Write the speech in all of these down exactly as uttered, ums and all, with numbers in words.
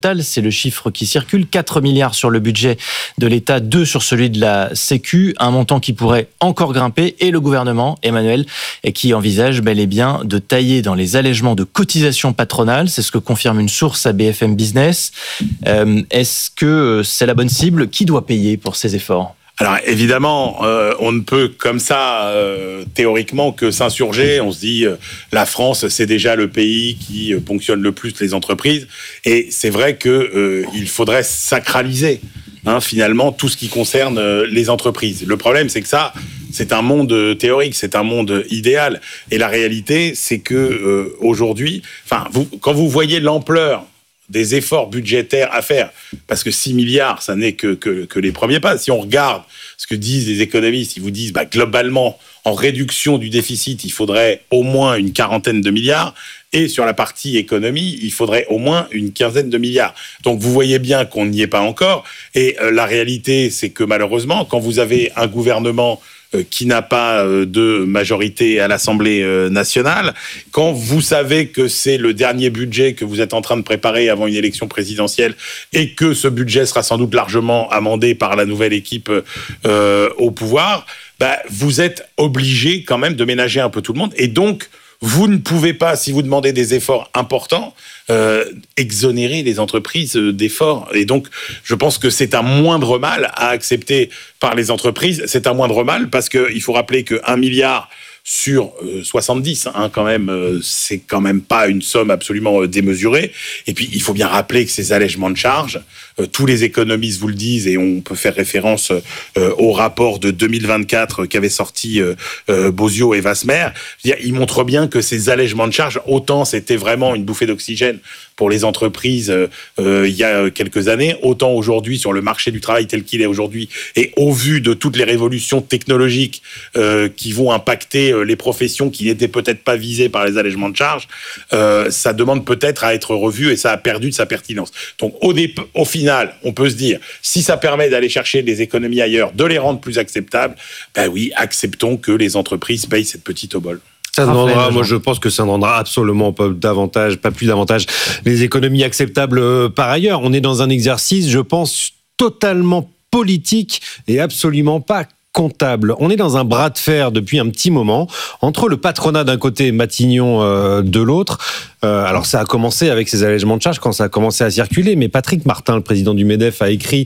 C'est le chiffre qui circule. quatre milliards sur le budget de l'État, deux sur celui de la Sécu. Un montant qui pourrait encore grimper. Et le gouvernement, Emmanuel, qui envisage bel et bien de tailler dans les allègements de cotisations patronales. C'est ce que confirme une source à B F M Business. Euh, est-ce que c'est la bonne cible ? Qui doit payer pour ces efforts ? Alors évidemment, euh, on ne peut comme ça, euh, théoriquement, que s'insurger. On se dit, euh, la France, c'est déjà le pays qui euh, ponctionne le plus les entreprises. Et c'est vrai qu'il euh, faudrait sacraliser, hein, finalement, tout ce qui concerne euh, les entreprises. Le problème, c'est que ça, c'est un monde théorique, c'est un monde idéal. Et la réalité, c'est que euh, aujourd'hui, enfin, vous, quand vous voyez l'ampleur des efforts budgétaires à faire, parce que six milliards, ça n'est que, que, que les premiers pas. Si on regarde ce que disent les économistes, ils vous disent, bah, globalement, en réduction du déficit, il faudrait au moins une quarantaine de milliards, et sur la partie économie, il faudrait au moins une quinzaine de milliards. Donc vous voyez bien qu'on n'y est pas encore, et euh, la réalité, c'est que malheureusement, quand vous avez un gouvernement qui n'a pas de majorité à l'Assemblée nationale, quand vous savez que c'est le dernier budget que vous êtes en train de préparer avant une élection présidentielle et que ce budget sera sans doute largement amendé par la nouvelle équipe euh, au pouvoir, bah, vous êtes obligé quand même de ménager un peu tout le monde. Et donc, vous ne pouvez pas, si vous demandez des efforts importants, euh, exonérer les entreprises d'efforts. Et donc, je pense que c'est un moindre mal à accepter par les entreprises. C'est un moindre mal parce qu'il faut rappeler qu'un milliard sur euh, soixante-dix, hein, quand même, euh, c'est quand même pas une somme absolument euh, démesurée. Et puis, il faut bien rappeler que ces allègements de charges, euh, tous les économistes vous le disent, et on peut faire référence euh, au rapport de deux mille vingt-quatre qu'avaient sorti euh, euh, Bozio et Vasmer, ils montrent bien que ces allègements de charges, autant c'était vraiment une bouffée d'oxygène pour les entreprises euh, euh, il y a quelques années, autant aujourd'hui sur le marché du travail tel qu'il est aujourd'hui, et au vu de toutes les révolutions technologiques euh, qui vont impacter euh, les professions qui n'étaient peut-être pas visées par les allègements de charges, euh, ça demande peut-être à être revu et ça a perdu de sa pertinence. Donc au, dé- au final, on peut se dire, si ça permet d'aller chercher des économies ailleurs, de les rendre plus acceptables, ben oui, acceptons que les entreprises payent cette petite obole. Ça ne rendra, moi je pense que ça ne rendra absolument pas davantage, pas plus davantage les économies acceptables euh, par ailleurs. On est dans un exercice, je pense, totalement politique et absolument pas comptable. On est dans un bras de fer depuis un petit moment entre le patronat d'un côté et Matignon euh, de l'autre. Euh, alors ça a commencé avec ces allègements de charges quand ça a commencé à circuler, mais Patrick Martin, le président du MEDEF, a écrit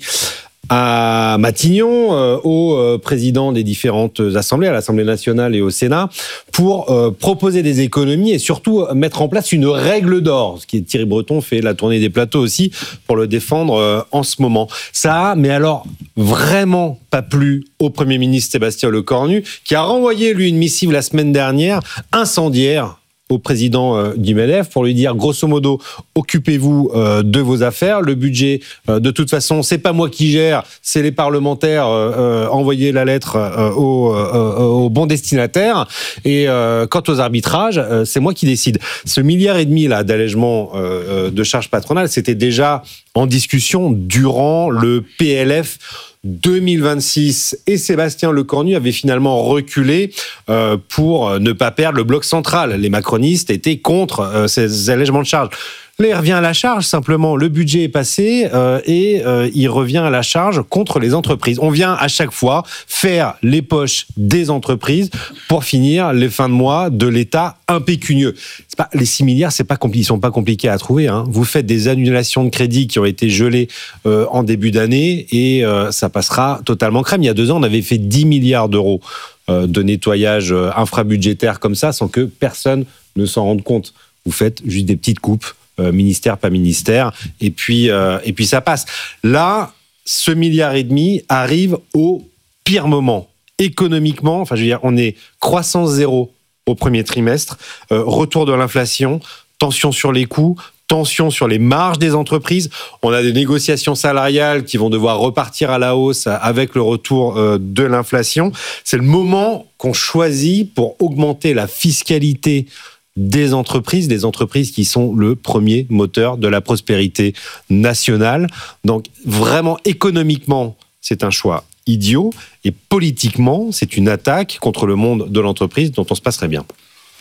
à Matignon, euh, au euh, président des différentes assemblées, à l'Assemblée nationale et au Sénat, pour euh, proposer des économies et surtout euh, mettre en place une règle d'or. Ce qui est Thierry Breton fait la tournée des plateaux aussi pour le défendre euh, en ce moment. Ça a, mais alors vraiment pas plu au Premier ministre Sébastien Lecornu, qui a renvoyé lui une missive la semaine dernière incendiaire au président euh, du MEDEF pour lui dire grosso modo occupez-vous euh, de vos affaires, le budget euh, de toute façon c'est pas moi qui gère, c'est les parlementaires, euh, euh, envoyez la lettre euh, au, euh, au bon destinataire et euh, quant aux arbitrages euh, c'est moi qui décide. Ce milliard et demi là d'allègement euh, de charges patronales, c'était déjà en discussion durant le P L F deux mille vingt-six et Sébastien Lecornu avait finalement reculé euh, pour ne pas perdre le bloc central. Les macronistes étaient contre euh, ces allègements de charges. Là, il revient à la charge, simplement. Le budget est passé euh, et euh, il revient à la charge contre les entreprises. On vient à chaque fois faire les poches des entreprises pour finir les fins de mois de l'État impécunieux. C'est pas, les six milliards, c'est pas compli- ils sont pas compliqués à trouver. Hein. Vous faites des annulations de crédit qui ont été gelées euh, en début d'année et euh, ça passera totalement crème. Il y a deux ans, on avait fait dix milliards d'euros euh, de nettoyage euh, infrabudgétaire comme ça sans que personne ne s'en rende compte. Vous faites juste des petites coupes. Euh, ministère, pas ministère, et puis, euh, et puis ça passe. Là, ce milliard et demi arrive au pire moment. Économiquement, enfin, je veux dire, on est croissance zéro au premier trimestre, euh, retour de l'inflation, tension sur les coûts, tension sur les marges des entreprises. On a des négociations salariales qui vont devoir repartir à la hausse avec le retour euh, de l'inflation. C'est le moment qu'on choisit pour augmenter la fiscalité des entreprises, des entreprises qui sont le premier moteur de la prospérité nationale. Donc vraiment économiquement, c'est un choix idiot et politiquement, c'est une attaque contre le monde de l'entreprise dont on se passerait bien.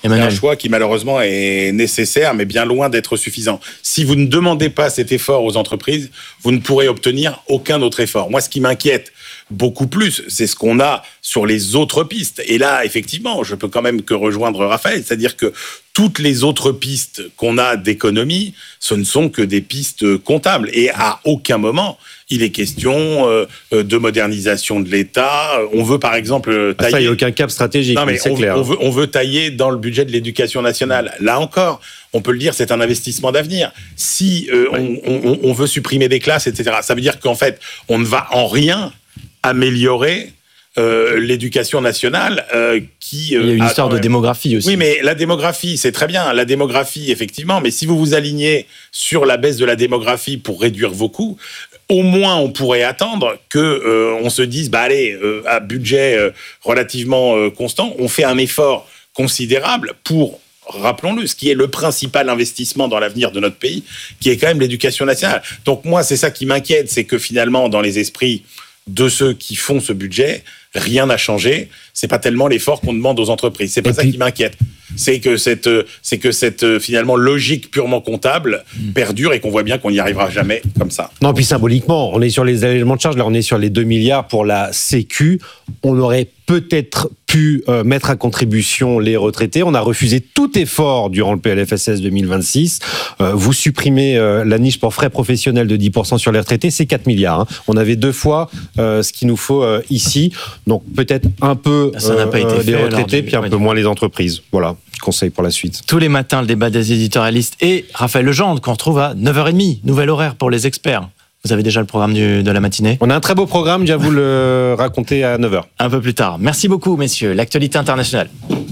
Emmanuel. C'est un choix qui malheureusement est nécessaire, mais bien loin d'être suffisant. Si vous ne demandez pas cet effort aux entreprises, vous ne pourrez obtenir aucun autre effort. Moi, ce qui m'inquiète beaucoup plus, c'est ce qu'on a sur les autres pistes. Et là, effectivement, je peux quand même que rejoindre Raphaël, c'est-à-dire que toutes les autres pistes qu'on a d'économie, ce ne sont que des pistes comptables. Et à aucun moment, il est question euh, de modernisation de l'État. On veut, par exemple, tailler... Ah, ça, il n'y a aucun cap stratégique, non, mais c'est on, clair. On veut, on veut tailler dans le budget de l'éducation nationale. Là encore, on peut le dire, c'est un investissement d'avenir. Si euh, oui. on, on, on veut supprimer des classes, et cetera, ça veut dire qu'en fait, on ne va en rien améliorer euh, l'éducation nationale euh, qui... Euh, Il y a une a histoire de même... démographie aussi. Oui, mais la démographie, c'est très bien, la démographie, effectivement, mais si vous vous alignez sur la baisse de la démographie pour réduire vos coûts, au moins on pourrait attendre que euh, on se dise, bah allez, euh, à budget euh, relativement euh, constant, on fait un effort considérable pour... rappelons-le, ce qui est le principal investissement dans l'avenir de notre pays, qui est quand même l'éducation nationale. Donc moi, c'est ça qui m'inquiète, c'est que finalement, dans les esprits de ceux qui font ce budget, rien n'a changé. C'est pas tellement l'effort qu'on demande aux entreprises. C'est pas Et ça puis... qui m'inquiète. C'est que cette, c'est que cette finalement logique purement comptable mmh. perdure et qu'on voit bien qu'on n'y arrivera jamais comme ça. Non, puis symboliquement, on est sur les allégements de charges. Là, on est sur les deux milliards pour la Sécu. On aurait peut-être pu euh, mettre à contribution les retraités. On a refusé tout effort durant le P L F S S deux mille vingt-six. Euh, vous supprimez euh, la niche pour frais professionnels de dix pour cent sur les retraités, c'est quatre milliards. Hein. On avait deux fois euh, ce qu'il nous faut euh, ici. Donc peut-être un peu Ça n'a pas été euh, fait, les retraités, du... puis un ouais, peu moins les entreprises. Voilà, conseil pour la suite. Tous les matins, le débat des éditorialistes et Raphaël Legendre, qu'on retrouve à neuf heures trente, nouvel horaire pour les experts. Vous avez déjà le programme du, de la matinée ? On a un très beau programme, je vais vous le raconter à neuf heures. Un peu plus tard. Merci beaucoup, messieurs. L'actualité internationale.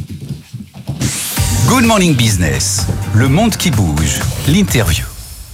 Good Morning Business, le monde qui bouge, l'interview.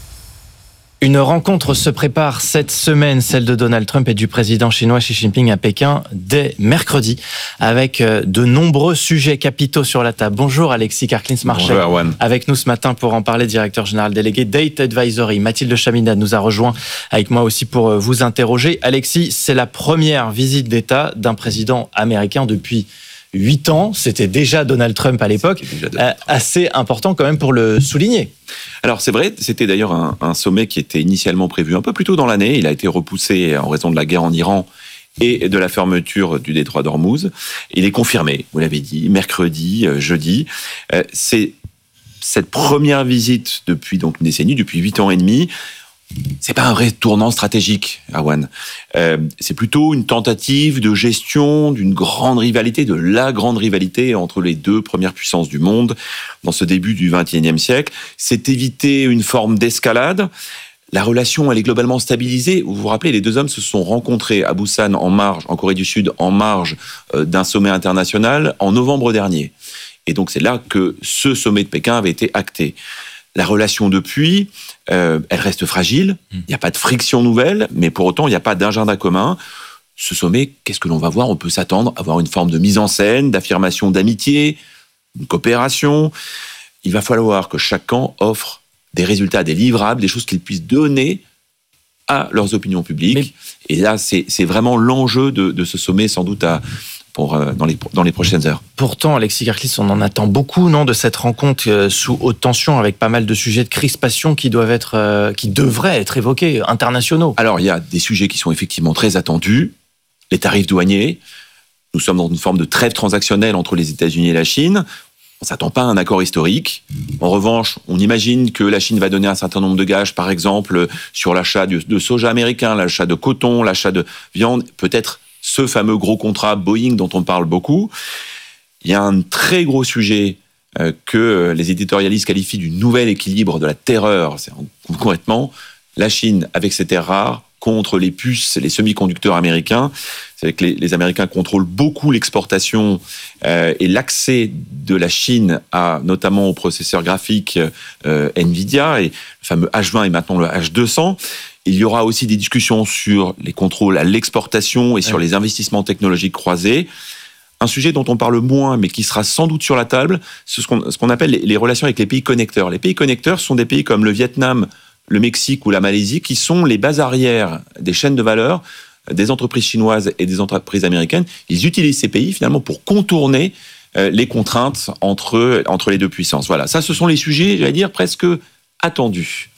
Une rencontre se prépare cette semaine, celle de Donald Trump et du président chinois Xi Jinping à Pékin dès mercredi, avec de nombreux sujets capitaux sur la table. Bonjour Alexis Karklins-Marchais, avec nous ce matin pour en parler, directeur général délégué Date Advisory. Mathilde Chaminade nous a rejoint avec moi aussi pour vous interroger. Alexis, c'est la première visite d'État d'un président américain depuis huit ans. C'était déjà Donald Trump à l'époque. Euh, assez important quand même pour le souligner. Alors c'est vrai, c'était d'ailleurs un, un sommet qui était initialement prévu un peu plus tôt dans l'année. Il a été repoussé en raison de la guerre en Iran et de la fermeture du détroit d'Ormuz. Il est confirmé, vous l'avez dit, mercredi, jeudi. Euh, c'est cette première visite depuis donc une décennie, depuis huit ans et demi. C'est pas un vrai tournant stratégique, Erwan. Euh, c'est plutôt une tentative de gestion d'une grande rivalité, de la grande rivalité entre les deux premières puissances du monde dans ce début du vingt et unième siècle. C'est éviter une forme d'escalade. La relation, elle est globalement stabilisée. Vous vous rappelez, les deux hommes se sont rencontrés à Busan, en marge, en Corée du Sud, en marge d'un sommet international en novembre dernier. Et donc c'est là que ce sommet de Pékin avait été acté. La relation depuis, euh, elle reste fragile. Il n'y a pas de friction nouvelle, mais pour autant, il n'y a pas d'agenda commun. Ce sommet, qu'est-ce que l'on va voir ? On peut s'attendre à voir une forme de mise en scène, d'affirmation d'amitié, une coopération. Il va falloir que chaque camp offre des résultats, des livrables, des choses qu'ils puissent donner à leurs opinions publiques. Mais... Et là, c'est, c'est vraiment l'enjeu de, de ce sommet, sans doute à... Pour, euh, dans, les, dans les prochaines heures. Pourtant, Alexis Karklins, on en attend beaucoup, non, de cette rencontre euh, sous haute tension, avec pas mal de sujets de crispation qui doivent être, euh, qui devraient être évoqués, internationaux. Alors, il y a des sujets qui sont effectivement très attendus. Les tarifs douaniers. Nous sommes dans une forme de trêve transactionnelle entre les États-Unis et la Chine. On ne s'attend pas à un accord historique. En revanche, on imagine que la Chine va donner un certain nombre de gages, par exemple, sur l'achat de, de soja américain, l'achat de coton, l'achat de viande, peut-être ce fameux gros contrat Boeing dont on parle beaucoup. Il y a un très gros sujet euh, que les éditorialistes qualifient du nouvel équilibre de la terreur. C'est concrètement la Chine avec ses terres rares contre les puces, les semi-conducteurs américains. C'est que les, les Américains contrôlent beaucoup l'exportation euh, et l'accès de la Chine à, notamment aux processeurs graphiques euh, Nvidia, et le fameux H vingt et maintenant le H deux cents. Il y aura aussi des discussions sur les contrôles à l'exportation et sur ouais. les investissements technologiques croisés. Un sujet dont on parle moins, mais qui sera sans doute sur la table, c'est ce qu'on, ce qu'on appelle les, les relations avec les pays connecteurs. Les pays connecteurs sont des pays comme le Vietnam, le Mexique ou la Malaisie, qui sont les bases arrières des chaînes de valeur des entreprises chinoises et des entreprises américaines. Ils utilisent ces pays finalement pour contourner euh, les contraintes entre, entre les deux puissances. Voilà, ça, ce sont les sujets, j'allais dire, presque attendus.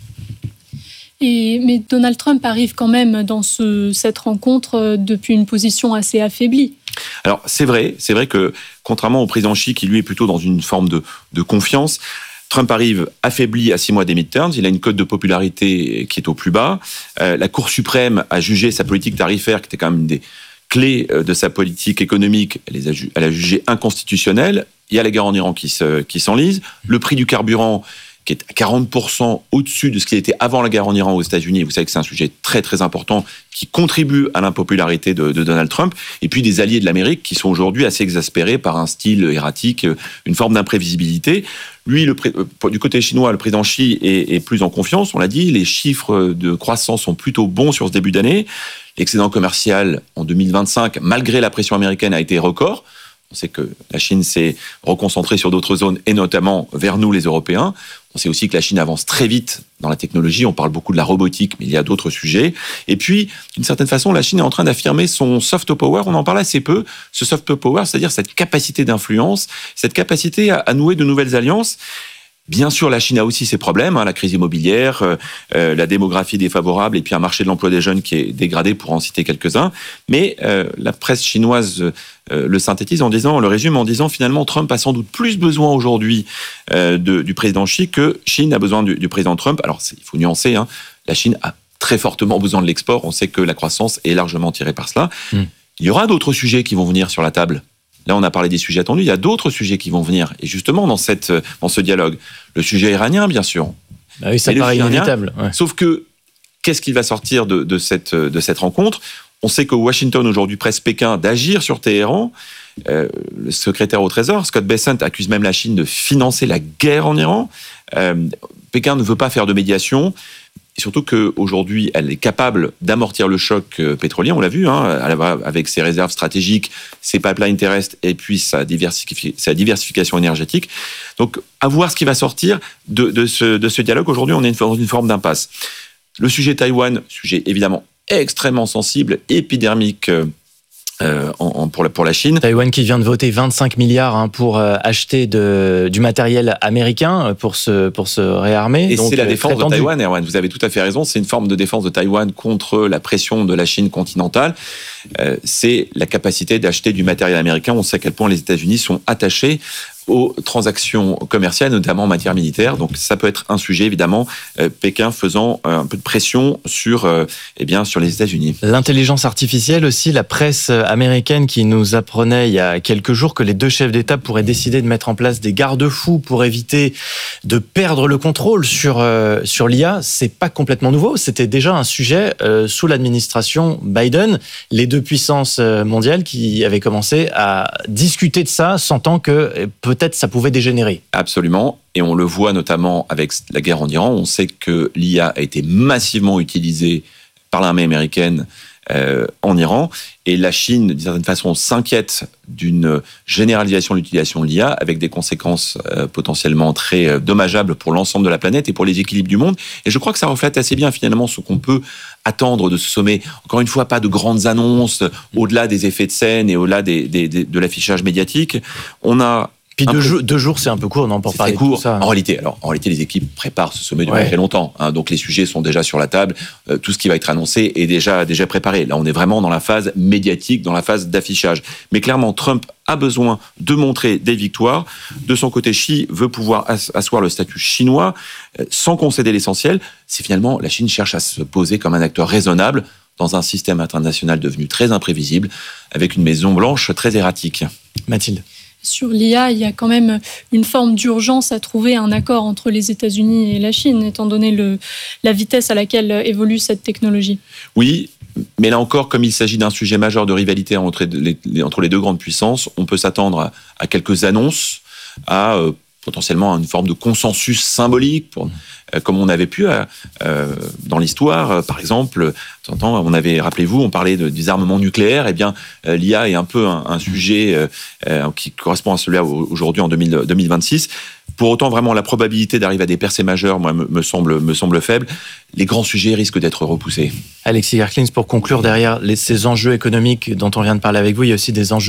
Et, mais Donald Trump arrive quand même dans ce, cette rencontre depuis une position assez affaiblie. Alors, c'est vrai, c'est vrai que, contrairement au président Xi, qui lui est plutôt dans une forme de, de confiance, Trump arrive affaibli à six mois des midterms. Il a une cote de popularité qui est au plus bas. Euh, la Cour suprême a jugé sa politique tarifaire, qui était quand même une des clés de sa politique économique, elle, les a, elle a jugé inconstitutionnelle. Il y a la guerre en Iran qui, se, qui s'enlise. Le prix du carburant, qui est à quarante pour cent au-dessus de ce qu'il était avant la guerre en Iran aux États-Unis. Vous savez que c'est un sujet très très important qui contribue à l'impopularité de, de Donald Trump. Et puis des alliés de l'Amérique qui sont aujourd'hui assez exaspérés par un style erratique, une forme d'imprévisibilité. Lui, le, du côté chinois, le président Xi est, est plus en confiance, on l'a dit. Les chiffres de croissance sont plutôt bons sur ce début d'année. L'excédent commercial en deux mille vingt-cinq, malgré la pression américaine, a été record. On sait que la Chine s'est reconcentrée sur d'autres zones, et notamment vers nous, les Européens. On sait aussi que la Chine avance très vite dans la technologie. On parle beaucoup de la robotique, mais il y a d'autres sujets. Et puis, d'une certaine façon, la Chine est en train d'affirmer son soft power. On en parle assez peu. Ce soft power, c'est-à-dire cette capacité d'influence, cette capacité à, à nouer de nouvelles alliances. Bien sûr, la Chine a aussi ses problèmes, hein, la crise immobilière, euh, euh, la démographie défavorable et puis un marché de l'emploi des jeunes qui est dégradé, pour en citer quelques-uns. Mais euh, la presse chinoise euh, le synthétise en disant, le résume en disant, finalement, Trump a sans doute plus besoin aujourd'hui euh, de, du président Xi que Chine a besoin du, du président Trump. Alors, il faut nuancer, hein, la Chine a très fortement besoin de l'export. On sait que la croissance est largement tirée par cela. Mmh. Il y aura d'autres sujets qui vont venir sur la table. Là, on a parlé des sujets attendus. Il y a d'autres sujets qui vont venir. Et justement, dans, cette, dans ce dialogue, le sujet iranien, bien sûr. Ah oui, ça paraît inévitable. Ouais. Sauf que, qu'est-ce qu'il va sortir de, de, cette, de cette rencontre ? On sait que Washington, aujourd'hui, presse Pékin d'agir sur Téhéran. Euh, le secrétaire au Trésor, Scott Bessent, accuse même la Chine de financer la guerre en Iran. Euh, Pékin ne veut pas faire de médiation. Et surtout qu'aujourd'hui, elle est capable d'amortir le choc pétrolier, on l'a vu, hein, avec ses réserves stratégiques, ses pipelines terrestres et puis sa, diversifi- sa diversification énergétique. Donc, à voir ce qui va sortir de, de, ce, de ce dialogue. Aujourd'hui, on est dans une forme d'impasse. Le sujet Taïwan, sujet évidemment extrêmement sensible, épidermique, Euh, en, en, pour, la, pour la Chine. Taïwan qui vient de voter vingt-cinq milliards hein, pour euh, acheter de, du matériel américain pour se, pour se réarmer. Et donc, c'est la défense de tendu. Taïwan, Erwan. Vous avez tout à fait raison. C'est une forme de défense de Taïwan contre la pression de la Chine continentale. Euh, c'est la capacité d'acheter du matériel américain. On sait à quel point les États-Unis sont attachés aux transactions commerciales, notamment en matière militaire. Donc ça peut être un sujet, évidemment, euh, Pékin faisant un peu de pression sur, euh, eh bien, sur les États-Unis. L'intelligence artificielle aussi, la presse américaine qui nous apprenait il y a quelques jours que les deux chefs d'État pourraient décider de mettre en place des garde-fous pour éviter de perdre le contrôle sur, euh, sur l'I A, c'est pas complètement nouveau. C'était déjà un sujet euh, sous l'administration Biden. Les deux puissances mondiales qui avaient commencé à discuter de ça, sentant que peut-être ça pouvait dégénérer. Absolument. Et on le voit notamment avec la guerre en Iran. On sait que l'I A a été massivement utilisée par l'armée américaine euh, en Iran. Et la Chine, d'une certaine façon, s'inquiète d'une généralisation de l'utilisation de l'I A avec des conséquences euh, potentiellement très euh, dommageables pour l'ensemble de la planète et pour les équilibres du monde. Et je crois que ça reflète assez bien finalement ce qu'on peut attendre de ce sommet. Encore une fois, pas de grandes annonces au-delà des effets de scène et au-delà des, des, des, de l'affichage médiatique. On a Puis deux, peu, deux jours, c'est un peu court, non, pour c'est parler très court. de tout ça. En réalité, alors, en réalité, les équipes préparent ce sommet depuis ouais. très longtemps. Hein, donc, les sujets sont déjà sur la table. Euh, tout ce qui va être annoncé est déjà, déjà préparé. Là, on est vraiment dans la phase médiatique, dans la phase d'affichage. Mais clairement, Trump a besoin de montrer des victoires. De son côté, Xi veut pouvoir asseoir le statut chinois euh, sans concéder l'essentiel. C'est finalement, la Chine cherche à se poser comme un acteur raisonnable dans un système international devenu très imprévisible, avec une Maison Blanche très erratique. Mathilde. Sur l'I A, il y a quand même une forme d'urgence à trouver un accord entre les États-Unis et la Chine, étant donné le, la vitesse à laquelle évolue cette technologie. Oui, mais là encore, comme il s'agit d'un sujet majeur de rivalité entre les, entre les deux grandes puissances, on peut s'attendre à, à quelques annonces, à euh, potentiellement à une forme de consensus symbolique, pour, euh, comme on avait pu euh, euh, dans l'histoire. Euh, par exemple, on avait, rappelez-vous, on parlait de désarmement nucléaire. Eh bien, euh, l'I A est un peu un, un sujet euh, euh, qui correspond à celui-là aujourd'hui en deux mille, deux mille vingt-six. Pour autant, vraiment, la probabilité d'arriver à des percées majeures, moi, me, me semble, me semble faible. Les grands sujets risquent d'être repoussés. Alexis Karklins, pour conclure, derrière les, ces enjeux économiques dont on vient de parler avec vous, il y a aussi des enjeux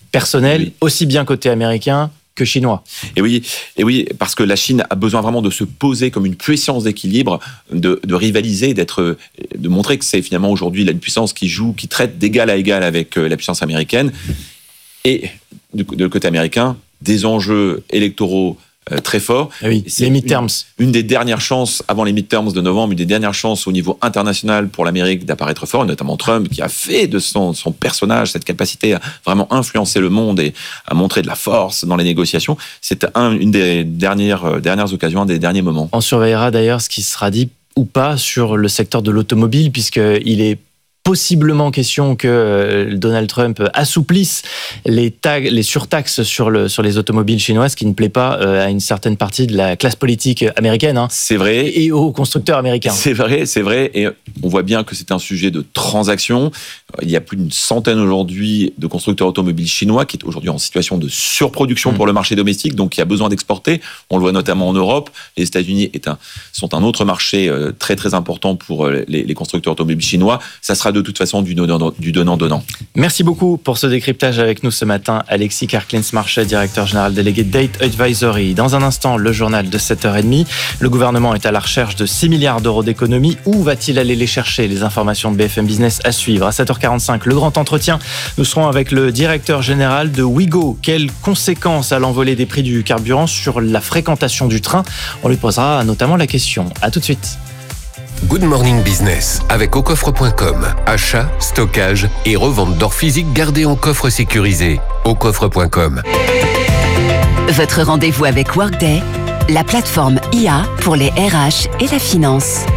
personnel, oui. aussi bien côté américain que chinois. Et oui, et oui, parce que la Chine a besoin vraiment de se poser comme une puissance d'équilibre, de, de rivaliser, d'être, de montrer que c'est finalement aujourd'hui une puissance qui joue, qui traite d'égal à égal avec la puissance américaine. Et du, de le côté américain, des enjeux électoraux euh, très forts. Et oui, c'est les midterms. Une, une des dernières chances, avant les midterms de novembre, une des dernières chances au niveau international pour l'Amérique d'apparaître fort, et notamment Trump, qui a fait de son, son personnage cette capacité à vraiment influencer le monde et à montrer de la force dans les négociations. C'est un, une des dernières, dernières occasions, un des derniers moments. On surveillera d'ailleurs ce qui sera dit ou pas sur le secteur de l'automobile, puisqu'il est possiblement question que Donald Trump assouplisse les tags, les surtaxes sur, le, sur les automobiles chinoises, qui ne plaît pas à une certaine partie de la classe politique américaine. Hein, c'est vrai. Et aux constructeurs américains. C'est vrai, c'est vrai. Et on voit bien que c'est un sujet de transaction. Il y a plus d'une centaine aujourd'hui de constructeurs automobiles chinois qui est aujourd'hui en situation de surproduction mmh. pour le marché domestique, donc qui a besoin d'exporter. On le voit notamment en Europe. Les États-Unis est un, sont un autre marché très très important pour les, les constructeurs automobiles chinois. Ça sera de toute façon du donnant-donnant. Merci beaucoup pour ce décryptage avec nous ce matin, Alexis Karklins-Marchais, directeur général délégué Date Advisory. Dans un instant, le journal de sept heures trente. Le gouvernement est à la recherche de six milliards d'euros d'économies. Où va-t-il aller les chercher? Les informations de B F M Business à suivre. À sept heures quarante-cinq, le grand entretien. Nous serons avec le directeur général de Ouigo. Quelles conséquences à l'envolée des prix du carburant sur la fréquentation du train? On lui posera notamment la question. À tout de suite. Good Morning Business avec au coffre point com. Achat, stockage et revente d'or physique gardé en coffre sécurisé. au coffre point com. Votre rendez-vous avec Workday, la plateforme I A pour les R H et la finance.